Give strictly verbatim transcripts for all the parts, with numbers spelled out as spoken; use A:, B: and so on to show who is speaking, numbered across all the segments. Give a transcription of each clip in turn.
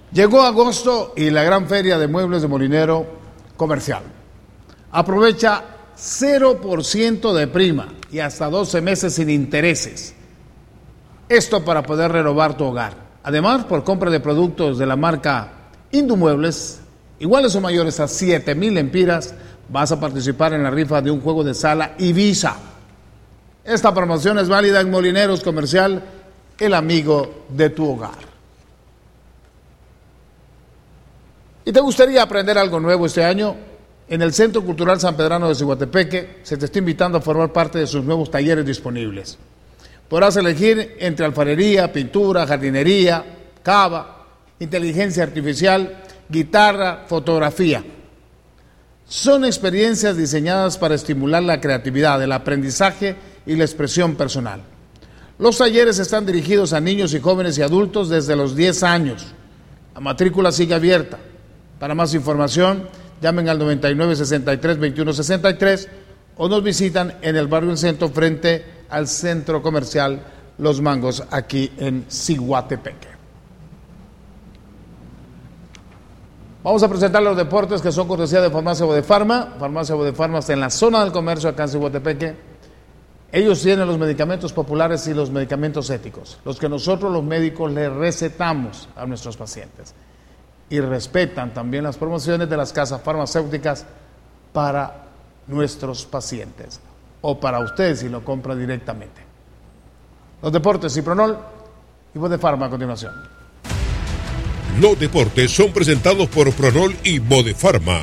A: Llegó agosto y la gran feria de muebles de Molinero Comercial. Aprovecha cero por ciento de prima y hasta doce meses sin intereses. Esto para poder renovar tu hogar. Además, por compra de productos de la marca Indumuebles, iguales o mayores a siete mil lempiras, vas a participar en la rifa de un juego de sala Ibiza. Esta promoción es válida en Molineros Comercial, el amigo de tu hogar. ¿Y te gustaría aprender algo nuevo este año? En el Centro Cultural San Pedrano de Ciguatepeque se te está invitando a formar parte de sus nuevos talleres disponibles. Podrás elegir entre alfarería, pintura, jardinería, cava, inteligencia artificial, guitarra, fotografía. Son experiencias diseñadas para estimular la creatividad, el aprendizaje y la expresión personal. Los talleres están dirigidos a niños y jóvenes y adultos desde los diez años. La matrícula sigue abierta. Para más información, llamen al noventa y nueve, sesenta y tres, veintiuno, sesenta y tres o nos visitan en el barrio El Centro frente al Centro Comercial Los Mangos, aquí en Ciguatepeque. Vamos a presentar los deportes que son cortesía de Farmacia Bodefarma. Farmacia Bodefarma está en la zona del comercio acá en Ciguatepeque. Ellos tienen los medicamentos populares y los medicamentos éticos, los que nosotros los médicos les recetamos a nuestros pacientes. Y respetan también las promociones de las casas farmacéuticas para nuestros pacientes o para ustedes si lo compran directamente. Los deportes y Pronol y Bodefarma a continuación.
B: Los deportes son presentados por Pronol y Bodefarma.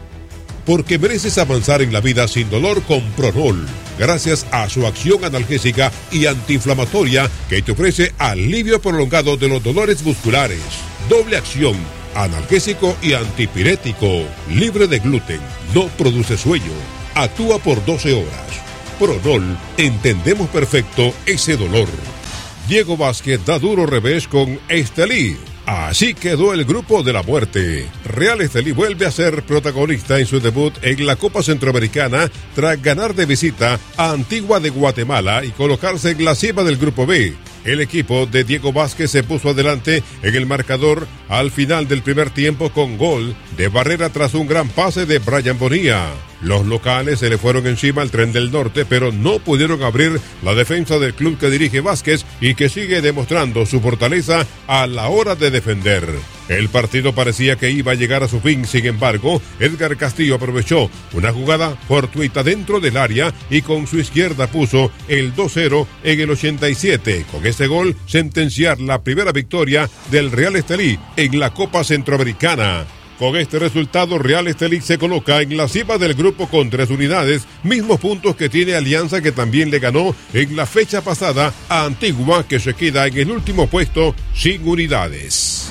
B: Porque mereces avanzar en la vida sin dolor con Pronol, gracias a su acción analgésica y antiinflamatoria que te ofrece alivio prolongado de los dolores musculares. Doble acción, analgésico y antipirético, libre de gluten, no produce sueño, actúa por doce horas. Pronol, entendemos perfecto ese dolor. Diego Vázquez da duro revés con Estelí. Así quedó el grupo de la muerte. Real Estelí vuelve a ser protagonista en su debut en la Copa Centroamericana tras ganar de visita a Antigua de Guatemala y colocarse en la cima del grupo B. El equipo de Diego Vázquez se puso adelante en el marcador al final del primer tiempo con gol de Barrera tras un gran pase de Brian Bonilla. Los locales se le fueron encima al Tren del Norte, pero no pudieron abrir la defensa del club que dirige Vázquez y que sigue demostrando su fortaleza a la hora de defender. El partido parecía que iba a llegar a su fin, sin embargo, Edgar Castillo aprovechó una jugada fortuita dentro del área y con su izquierda puso el dos cero en el ochenta y siete. Con este gol, sentenciar la primera victoria del Real Estelí en la Copa Centroamericana. Con este resultado, Real Estelí se coloca en la cima del grupo con tres unidades, mismos puntos que tiene Alianza, que también le ganó en la fecha pasada a Antigua, que se queda en el último puesto sin unidades.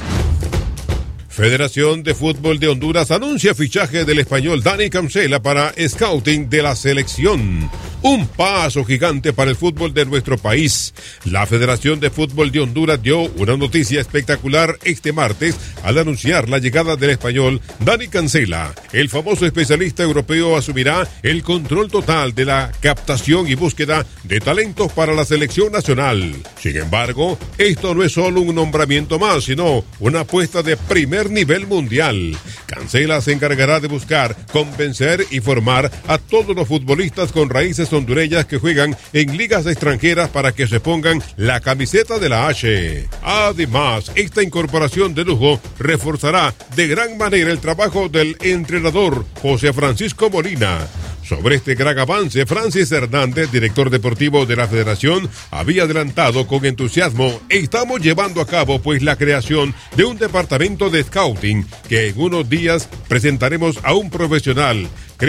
B: Federación de Fútbol de Honduras anuncia fichaje del español Dani Cancela para scouting de la selección. Un paso gigante para el fútbol de nuestro país. La Federación de Fútbol de Honduras dio una noticia espectacular este martes al anunciar la llegada del español Dani Cancela. El famoso especialista europeo asumirá el control total de la captación y búsqueda de talentos para la selección nacional. Sin embargo, esto no es solo un nombramiento más, sino una apuesta de primer nivel mundial. Cancela se encargará de buscar, convencer y formar a todos los futbolistas con raíces hondureñas que juegan en ligas extranjeras para que se pongan la camiseta de la H. Además, esta incorporación de lujo reforzará de gran manera el trabajo del entrenador José Francisco Molina. Sobre este gran avance, Francis Hernández, director deportivo de la Federación, había adelantado con entusiasmo: estamos llevando a cabo pues la creación de un departamento de scouting que en unos días presentaremos a un profesional